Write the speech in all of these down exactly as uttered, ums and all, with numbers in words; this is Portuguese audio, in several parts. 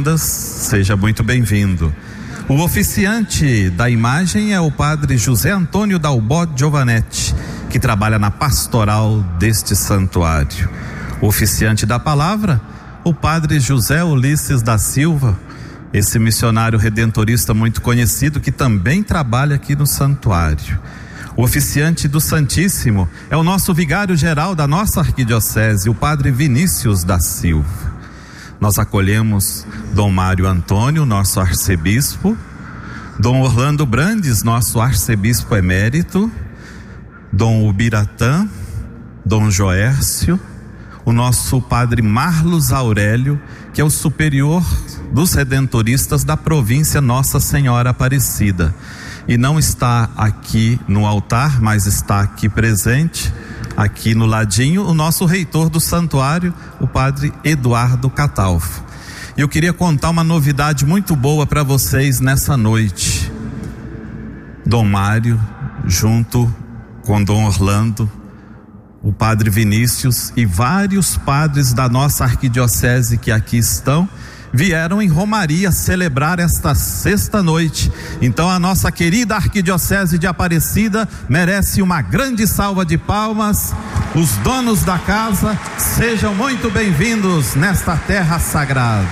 boas-vindas, seja muito bem-vindo. O oficiante da imagem é o padre José Antônio Dalbó Giovanetti, que trabalha na pastoral deste santuário. O oficiante da palavra, o padre José Ulisses da Silva, esse missionário redentorista muito conhecido que também trabalha aqui no santuário. O oficiante do Santíssimo é o nosso vigário-geral da nossa arquidiocese, o padre Vinícius da Silva. Nós acolhemos Dom Mário Antônio, nosso arcebispo, Dom Orlando Brandes, nosso arcebispo emérito, Dom Ubiratã, Dom Joércio, o nosso padre Marlos Aurélio, que é o superior dos redentoristas da província Nossa Senhora Aparecida. E não está aqui no altar, mas está aqui presente, aqui no ladinho, o nosso reitor do santuário, o padre Eduardo Catalfo. E eu queria contar uma novidade muito boa para vocês nessa noite. Dom Mário, junto com Dom Orlando, o padre Vinícius e vários padres da nossa arquidiocese que aqui estão, vieram em Romaria celebrar esta sexta noite. Então a nossa querida arquidiocese de Aparecida merece uma grande salva de palmas. Os donos da casa, sejam muito bem-vindos nesta terra sagrada.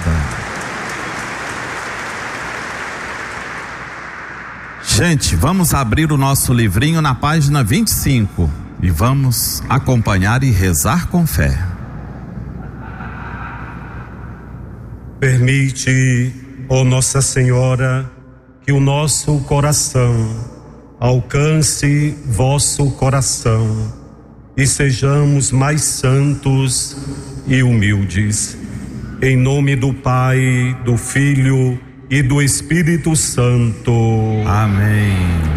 Gente, vamos abrir o nosso livrinho na página vinte e cinco e vamos acompanhar e rezar com fé. Permite, ó Nossa Senhora, que o nosso coração alcance vosso coração e sejamos mais santos e humildes. Em nome do Pai, do Filho e do Espírito Santo. Amém.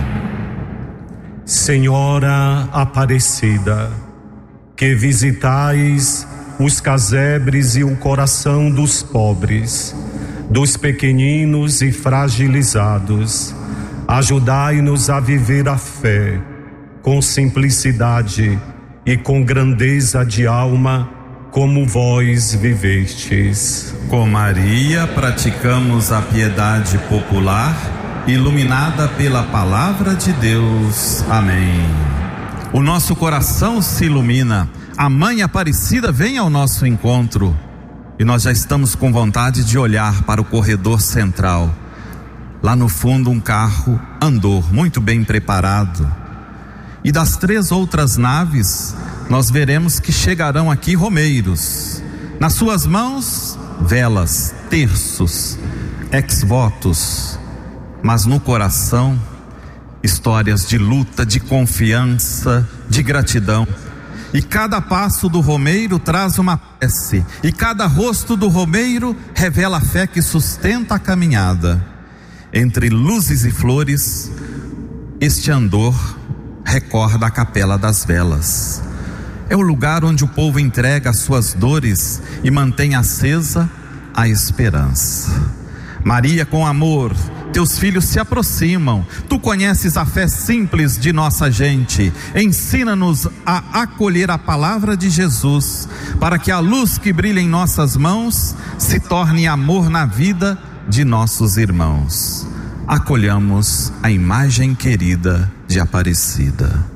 Senhora Aparecida, que visitais os casebres e o coração dos pobres, dos pequeninos e fragilizados, ajudai-nos a viver a fé com simplicidade e com grandeza de alma, como vós vivestes. Com Maria praticamos a piedade popular, iluminada pela palavra de Deus. Amém. O nosso coração se ilumina. A Mãe Aparecida vem ao nosso encontro e nós já estamos com vontade de olhar para o corredor central. Lá no fundo um carro andor muito bem preparado. E das três outras naves nós veremos que chegarão aqui romeiros. Nas suas mãos velas, terços, ex-votos, mas no coração histórias de luta, de confiança, de gratidão. E cada passo do romeiro traz uma prece, e cada rosto do romeiro revela a fé que sustenta a caminhada. Entre luzes e flores, este andor recorda a Capela das Velas. É o lugar onde o povo entrega as suas dores e mantém acesa a esperança. Maria, com amor, teus filhos se aproximam. Tu conheces a fé simples de nossa gente. Ensina-nos a acolher a palavra de Jesus, para que a luz que brilha em nossas mãos se torne amor na vida de nossos irmãos. Acolhamos a imagem querida de Aparecida.